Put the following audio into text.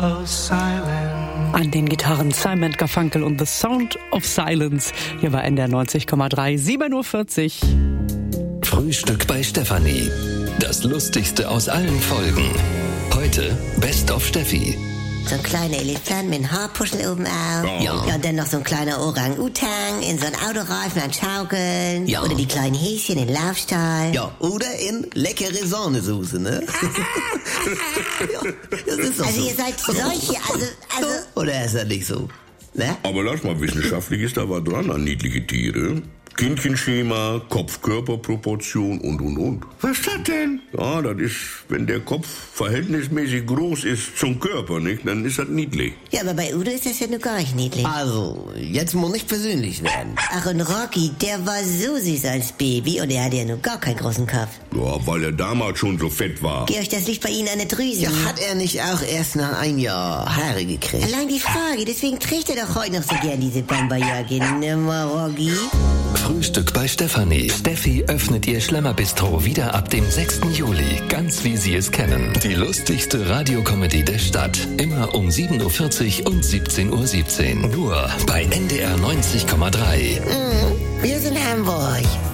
of silence. An den Gitarren Simon Garfunkel und The Sound of Silence. Hier war NDR 90,3, 7:40 Uhr. Frühstück bei Stefanie. Das Lustigste aus allen Folgen. Heute Best of Steffi. So ein kleiner Elefant mit einem Haarpuschel oben auf. Ja. Ja, und dann noch so ein kleiner Orang-Utang in so einen Autoreifen an Schaukeln. Ja. Oder die kleinen Häschen in Laufstall. Ja, oder in leckere Sahnesoße, ne? Ja, das ist doch Also so. ihr seid solche, also... Oder ist das nicht so? Ne? Aber lass mal, wissenschaftlich ist da was dran an niedliche Tiere. Kindchenschema, Kopf-Körper-Proportion und. Was ist das denn? Ja, das ist, wenn der Kopf verhältnismäßig groß ist zum Körper, nicht, dann ist das niedlich. Ja, aber bei Udo ist das ja nur gar nicht niedlich. Also, jetzt muss nicht persönlich werden. Ach, und Rocky, der war so süß als Baby und er hatte ja nur gar keinen großen Kopf. Ja, weil er damals schon so fett war. Georg, das liegt bei Ihnen an der Drüse. Ja, hat er nicht auch erst nach einem Jahr Haare gekriegt? Allein die Frage, deswegen trägt er doch heute noch so gern diese Bamberjacke. Nimm mal, Rocky. Frühstück bei Stefanie. Steffi öffnet ihr Schlemmerbistro wieder ab dem 6. Juli. Ganz wie Sie es kennen. Die lustigste Radiokomödie der Stadt. Immer um 7:40 Uhr und 17:17 Uhr. Nur bei NDR 90,3. Wir sind Hamburg.